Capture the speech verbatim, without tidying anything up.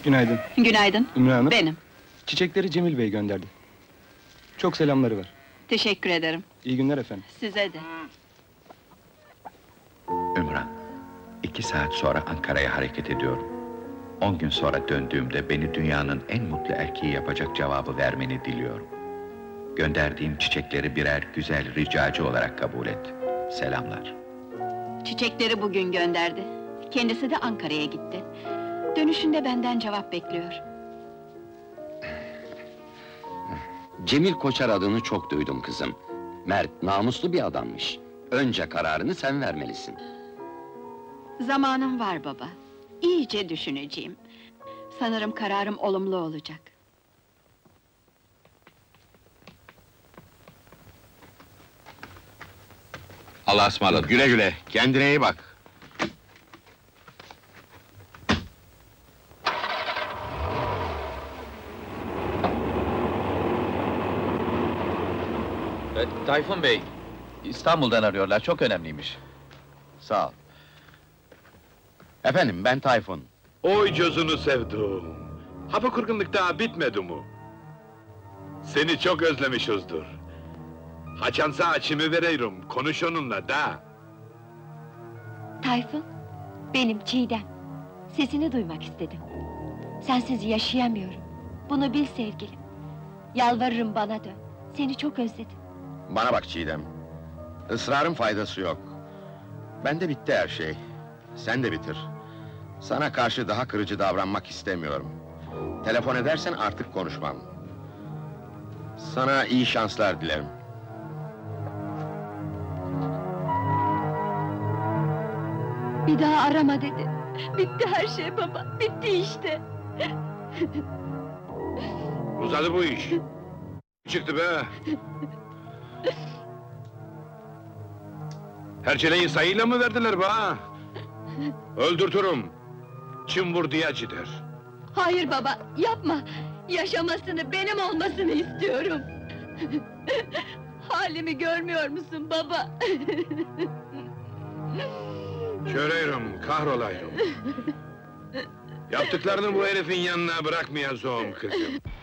Günaydın. Günaydın. Ümran Hanım. Benim. Çiçekleri Cemil Bey gönderdi. Çok selamları var. Teşekkür ederim. İyi günler efendim. Size de. Ümran, iki saat sonra Ankara'ya hareket ediyorum. On gün sonra döndüğümde beni dünyanın en mutlu erkeği yapacak cevabı vermeni diliyorum. Gönderdiğim çiçekleri birer güzel ricacı olarak kabul et. Selamlar. Çiçekleri bugün gönderdi. Kendisi de Ankara'ya gitti. Dönüşünde benden cevap bekliyor. Cemil Koçer adını çok duydum kızım. Mert, namuslu bir adammış. Önce kararını sen vermelisin. Zamanım var baba. İyice düşüneceğim. Sanırım kararım olumlu olacak. Allah'a ısmarladık. Güle güle. Kendine iyi bak. Tayfun Bey, İstanbul'dan arıyorlar, çok önemliymiş. Sağ ol. Efendim, ben Tayfun. Oy gözünü sevdim. Ha bu kırgınlık daha bitmedi mi? Seni çok özlemişizdir. Haçansa açımı veriyorum, konuş onunla da. Tayfun, benim Çiğdem. Sesini duymak istedim. Sensiz yaşayamıyorum. Bunu bil sevgilim. Yalvarırım bana dön. Seni çok özledim. Bana bak Çiğdem. Israrın faydası yok. Bende bitti her şey. Sen de bitir. Sana karşı daha kırıcı davranmak istemiyorum. Telefon edersen artık konuşmam. Sana iyi şanslar dilerim. Bir daha arama dedi. Bitti her şey baba, bitti işte. Uzadı bu iş. Çıktı be! Herçeleyin sayıyla mı verdiler bana? Öldürtürüm! Kim vurduya gider. Hayır baba, yapma! Yaşamasını, benim olmasını istiyorum! Halimi görmüyor musun baba? Köreyim, kahrolayım. Yaptıklarını bu herifin yanına bırakmayacağım kızım.